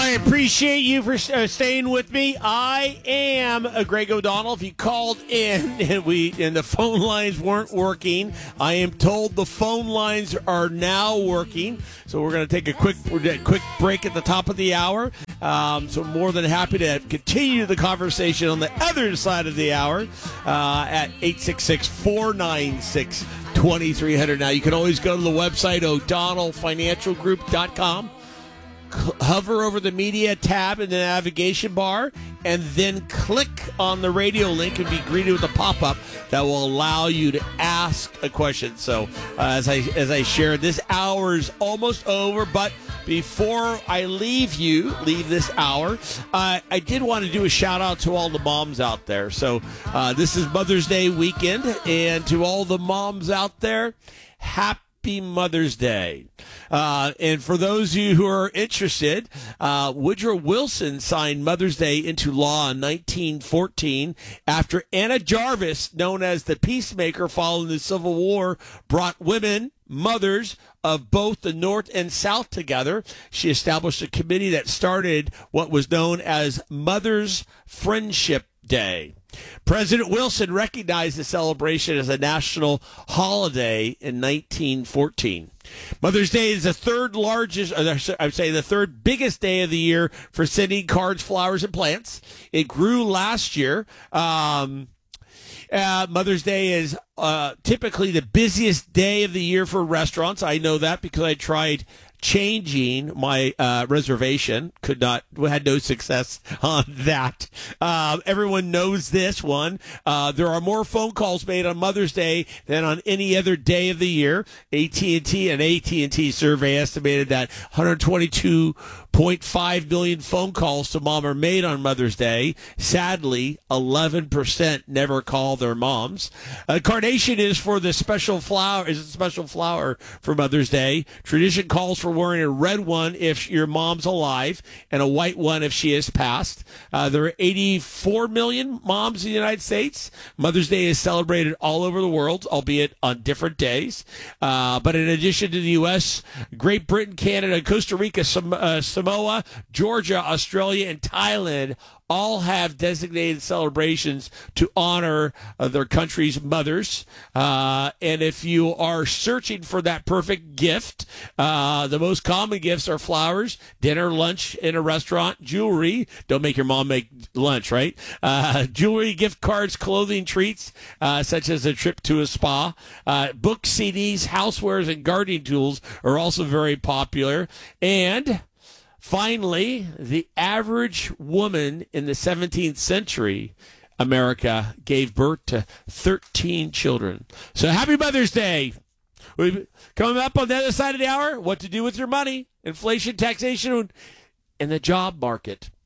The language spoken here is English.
I appreciate you for staying with me. I am Greg O'Donnell. If you called in and the phone lines weren't working, I am told the phone lines are now working. So we're going to take a quick break at the top of the hour. So more than happy to continue the conversation on the other side of the hour at 866-496-2300. Now, you can always go to the website, o'donnellfinancialgroup.com. Hover over the media tab in the navigation bar and then click on the radio link and be greeted with a pop-up that will allow you to ask a question. So as I shared, this hour is almost over, but before I leave this hour, I did want to do a shout out to all the moms out there. So this is Mother's Day weekend, and to all the moms out there, happy Mother's Day. And for those of you who are interested, Woodrow Wilson signed Mother's Day into law in 1914 after Anna Jarvis, known as the Peacemaker following the Civil War, brought women, mothers of both the North and South together. She established a committee that started what was known as Mother's Friendship Day. President Wilson recognized the celebration as a national holiday in 1914. Mother's Day is the third biggest day of the year for sending cards, flowers, and plants. It grew last year. Mother's Day is typically the busiest day of the year for restaurants. I know that because I tried changing my reservation. Had no success on that. Everyone knows this one. There are more phone calls made on Mother's Day than on any other day of the year. AT&T survey estimated that 122.5 million phone calls to mom are made on Mother's Day. Sadly, 11% never call their moms. Carnation is a special flower for Mother's Day. Tradition calls for wearing a red one if your mom's alive and a white one if she has passed. There are 84 million moms in the United States. Mother's Day is celebrated all over the world, albeit on different days. But in addition to the U.S., Great Britain, Canada, Costa Rica, Samoa, Georgia, Australia, and Thailand all have designated celebrations to honor their country's mothers. And if you are searching for that perfect gift, the most common gifts are flowers, dinner, lunch in a restaurant, jewelry. Don't make your mom make lunch, right? Jewelry, gift cards, clothing, treats, such as a trip to a spa. Books, CDs, housewares, and gardening tools are also very popular. And finally, the average woman in the 17th century, America, gave birth to 13 children. So happy Mother's Day. Coming up on the other side of the hour, what to do with your money, inflation, taxation, and the job market.